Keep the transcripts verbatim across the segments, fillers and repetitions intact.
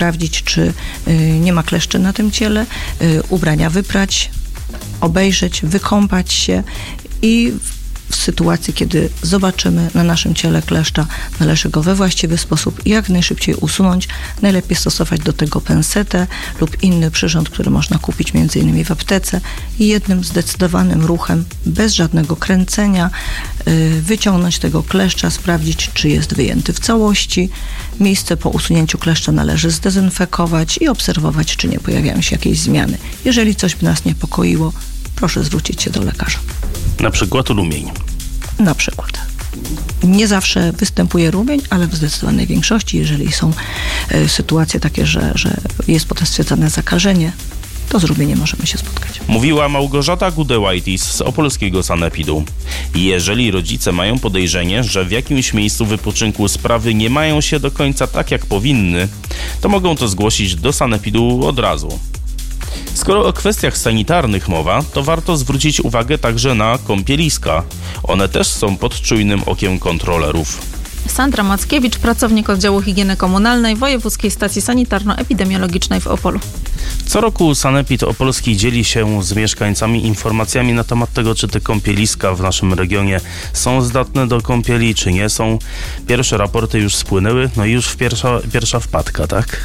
sprawdzić, czy nie ma kleszczy na tym ciele, ubrania wyprać, obejrzeć, wykąpać się i w sytuacji, kiedy zobaczymy na naszym ciele kleszcza, należy go we właściwy sposób jak najszybciej usunąć. Najlepiej stosować do tego pensetę lub inny przyrząd, który można kupić między innymi w aptece i jednym zdecydowanym ruchem, bez żadnego kręcenia, wyciągnąć tego kleszcza, sprawdzić, czy jest wyjęty w całości. Miejsce po usunięciu kleszcza należy zdezynfekować i obserwować, czy nie pojawiają się jakieś zmiany. Jeżeli coś by nas niepokoiło, proszę zwrócić się do lekarza. Na przykład rumień. Na przykład. Nie zawsze występuje rumień, ale w zdecydowanej większości, jeżeli są y, sytuacje takie, że, że jest potem stwierdzone zakażenie, to z rumieniem możemy się spotkać. Mówiła Małgorzata Gudewajtis z opolskiego sanepidu. Jeżeli rodzice mają podejrzenie, że w jakimś miejscu wypoczynku sprawy nie mają się do końca tak, jak powinny, to mogą to zgłosić do sanepidu od razu. Skoro o kwestiach sanitarnych mowa, to warto zwrócić uwagę także na kąpieliska. One też są pod czujnym okiem kontrolerów. Sandra Mackiewicz, pracownik oddziału higieny komunalnej Wojewódzkiej Stacji Sanitarno-Epidemiologicznej w Opolu. Co roku Sanepid Opolski dzieli się z mieszkańcami informacjami na temat tego, czy te kąpieliska w naszym regionie są zdatne do kąpieli, czy nie są. Pierwsze raporty już spłynęły, no i już pierwsza, pierwsza wpadka, tak?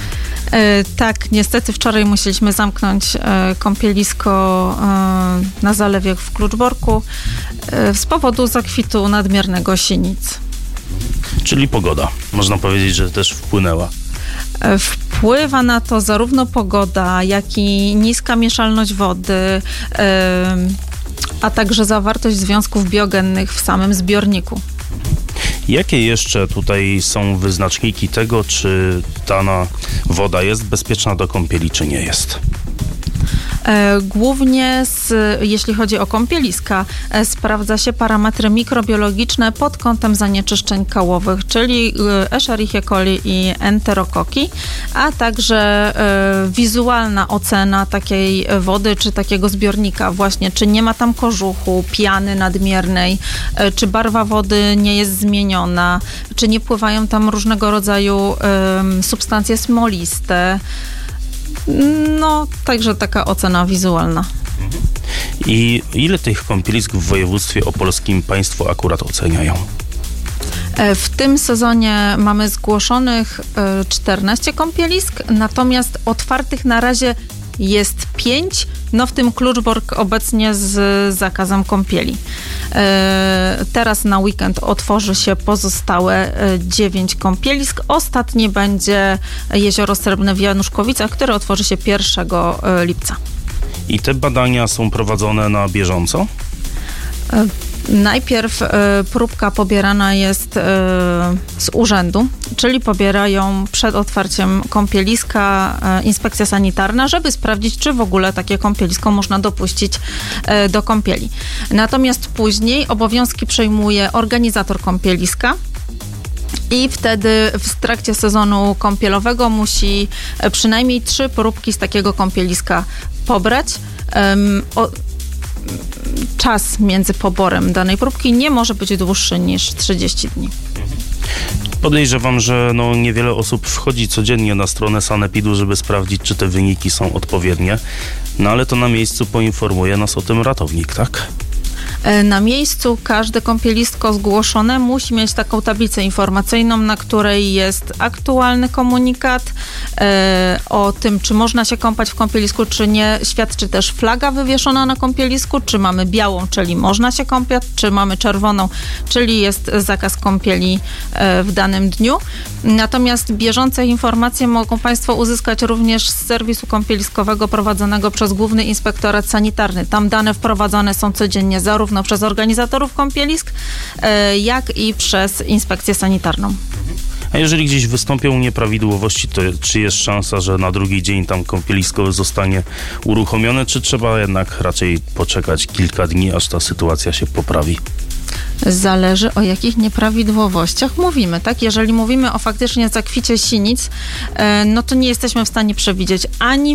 E, tak, niestety wczoraj musieliśmy zamknąć e, kąpielisko e, na zalewie w Kluczborku e, z powodu zakwitu nadmiernego sinic. Czyli pogoda. Można powiedzieć, że też wpłynęła. E, wpływa na to zarówno pogoda, jak i niska mieszalność wody, e, a także zawartość związków biogennych w samym zbiorniku. Jakie jeszcze tutaj są wyznaczniki tego, czy dana woda jest bezpieczna do kąpieli, czy nie jest? Głównie z, jeśli chodzi o kąpieliska, sprawdza się parametry mikrobiologiczne pod kątem zanieczyszczeń kałowych, czyli Escherichia coli i enterokoki, a także wizualna ocena takiej wody czy takiego zbiornika właśnie, czy nie ma tam kożuchu, piany nadmiernej, czy barwa wody nie jest zmieniona, czy nie pływają tam różnego rodzaju substancje smoliste. No, także taka ocena wizualna. I ile tych kąpielisk w województwie opolskim państwo akurat oceniają? W tym sezonie mamy zgłoszonych czternaście kąpielisk, natomiast otwartych na razie jest pięć, no w tym Kluczbork obecnie z zakazem kąpieli. Teraz na weekend otworzy się pozostałe dziewięć kąpielisk. Ostatnie będzie Jezioro Srebrne w Januszkowicach, które otworzy się pierwszego lipca. I te badania są prowadzone na bieżąco? Najpierw y, próbka pobierana jest y, z urzędu, czyli pobierają przed otwarciem kąpieliska y, inspekcja sanitarna, żeby sprawdzić, czy w ogóle takie kąpielisko można dopuścić y, do kąpieli. Natomiast później obowiązki przejmuje organizator kąpieliska. I wtedy w trakcie sezonu kąpielowego musi przynajmniej trzy próbki z takiego kąpieliska pobrać. Um, o, Czas między poborem danej próbki nie może być dłuższy niż trzydzieści dni. Podejrzewam, że no niewiele osób wchodzi codziennie na stronę sanepidu, żeby sprawdzić, czy te wyniki są odpowiednie. No ale to na miejscu poinformuje nas o tym ratownik, tak? Na miejscu każde kąpielisko zgłoszone musi mieć taką tablicę informacyjną, na której jest aktualny komunikat e, o tym, czy można się kąpać w kąpielisku, czy nie. Świadczy też flaga wywieszona na kąpielisku, czy mamy białą, czyli można się kąpać, czy mamy czerwoną, czyli jest zakaz kąpieli e, w danym dniu. Natomiast bieżące informacje mogą Państwo uzyskać również z serwisu kąpieliskowego prowadzonego przez Główny Inspektorat Sanitarny. Tam dane wprowadzane są codziennie zarówno przez organizatorów kąpielisk, jak i przez inspekcję sanitarną. A jeżeli gdzieś wystąpią nieprawidłowości, to czy jest szansa, że na drugi dzień tam kąpielisko zostanie uruchomione, czy trzeba jednak raczej poczekać kilka dni, aż ta sytuacja się poprawi? Zależy, o jakich nieprawidłowościach mówimy, tak? Jeżeli mówimy o faktycznie zakwicie sinic, no to nie jesteśmy w stanie przewidzieć ani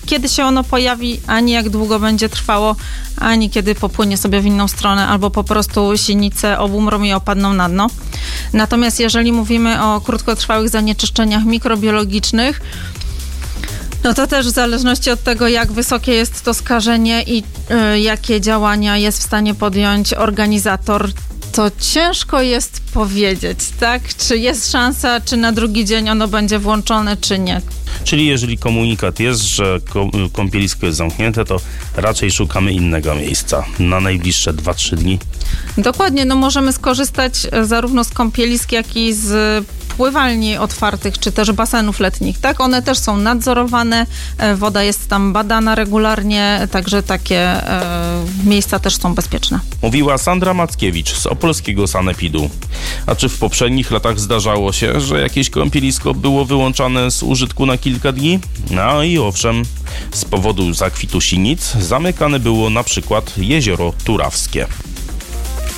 kiedy się ono pojawi, ani jak długo będzie trwało, ani kiedy popłynie sobie w inną stronę, albo po prostu sinice obumrą i opadną na dno. Natomiast jeżeli mówimy o krótkotrwałych zanieczyszczeniach mikrobiologicznych, no to też w zależności od tego, jak wysokie jest to skażenie i y, jakie działania jest w stanie podjąć organizator, to ciężko jest powiedzieć, tak? Czy jest szansa, czy na drugi dzień ono będzie włączone, czy nie. Czyli jeżeli komunikat jest, że kąpielisko jest zamknięte, to raczej szukamy innego miejsca na najbliższe dwa trzy dni. Dokładnie, no możemy skorzystać zarówno z kąpielisk, jak i z pływalni otwartych, czy też basenów letnich, tak? One też są nadzorowane, woda jest tam badana regularnie, także takie e, miejsca też są bezpieczne. Mówiła Sandra Mackiewicz z opolskiego sanepidu. A czy w poprzednich latach zdarzało się, że jakieś kąpielisko było wyłączane z użytku na kilka dni? No i owszem, z powodu zakwitu sinic zamykane było na przykład jezioro Turawskie.